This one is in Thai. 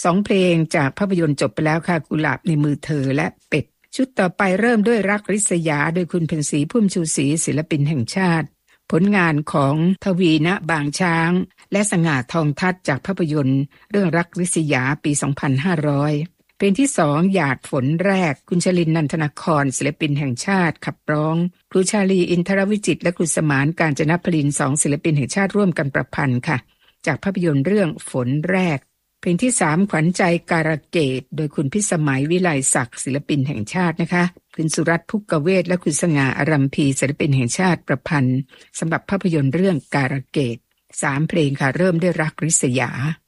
2 เพลงจากภาพยนตร์จบไปแล้วค่ะกุหลาบในมือเธอและเป็ดชุดต่อไปเริ่มด้วยรักริษยาโดยคุณเพ็ญศรีพุ่มชูศรีศิลปินแห่งชาติผลงานของทวีณบางช้างและสง่าทองทัศน์จากภาพยนตร์เรื่องรักริษยาปี 2500 เพลงที่ 2 หยาดฝนแรกคุณชลินนันทนครศิลปินแห่งชาติขับร้องครูชาลีอินทรวิจิตรและครูสมานกาญจนพลิน2ศิลปินแห่งชาติร่วมกันประพันธ์ค่ะจากภาพยนตร์เรื่องฝนแรกเพลงที่ 3 ขวัญใจการะเกดโดยคุณพิสมัยวิไลศักดิ์ศิลปินแห่งชาตินะคะคุณสุรัตน์ภุกกเวทและคุณสง่าอารัมพีศิลปินแห่งชาติประพันธ์สำหรับภาพยนตร์เรื่องการะเกด3 เพลงค่ะเริ่มด้วยรักริษยา